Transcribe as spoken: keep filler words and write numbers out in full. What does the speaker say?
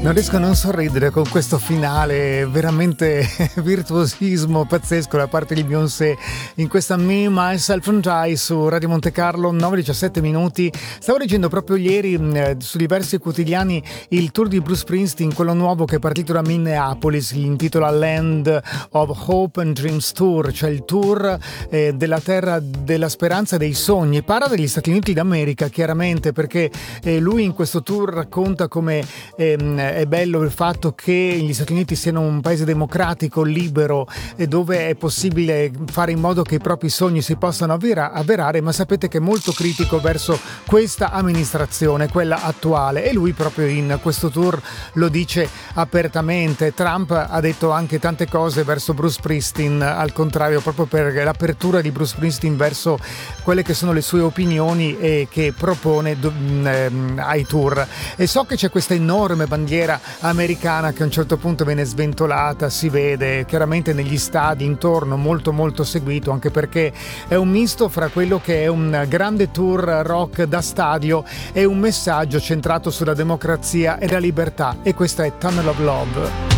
Non riesco a non sorridere con questo finale, veramente virtuosismo pazzesco da parte di Beyoncé in questa Me, Myself and I su Radio Monte Carlo, nove e diciassette minuti. Stavo leggendo proprio ieri eh, su diversi quotidiani il tour di Bruce Springsteen, quello nuovo che è partito da Minneapolis, si intitola Land of Hope and Dreams Tour, cioè il tour eh, della terra della speranza e dei sogni. Parla degli Stati Uniti d'America, chiaramente, perché eh, lui in questo tour racconta come eh, è bello il fatto che gli Stati Uniti siano un paese democratico, libero, e dove è possibile fare in modo che i propri sogni si possano avvera- avverare, ma sapete che è molto critico verso questa amministrazione, quella attuale, e lui proprio in questo tour lo dice apertamente. Trump ha detto anche tante cose verso Bruce Springsteen, al contrario, proprio per l'apertura di Bruce Springsteen verso quelle che sono le sue opinioni e che propone do- ehm, ai tour. E so che c'è questa enorme bandiera americana che a un certo punto viene sventolata, si vede chiaramente negli stadi intorno, molto molto seguito, anche perché è un misto fra quello che è un grande tour rock da stadio e un messaggio centrato sulla democrazia e la libertà, e questa è Tunnel of Love.